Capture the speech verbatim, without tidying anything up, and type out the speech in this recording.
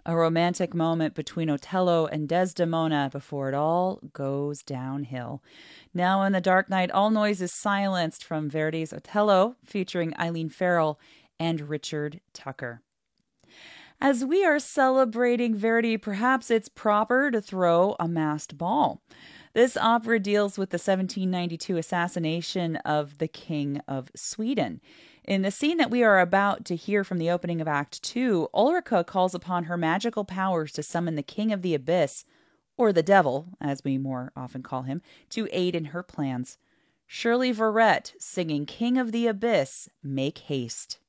A romantic moment between Otello and Desdemona before it all goes downhill. Now in The Dark Knight, all noise is silenced from Verdi's Otello, featuring Eileen Farrell and Richard Tucker. As we are celebrating Verdi, perhaps it's proper to throw a masked ball. This opera deals with the seventeen ninety-two assassination of the King of Sweden. In the scene that we are about to hear from the opening of Act Two, Ulrica calls upon her magical powers to summon the King of the Abyss, or the Devil, as we more often call him, to aid in her plans. Shirley Verrett singing King of the Abyss, Make Haste.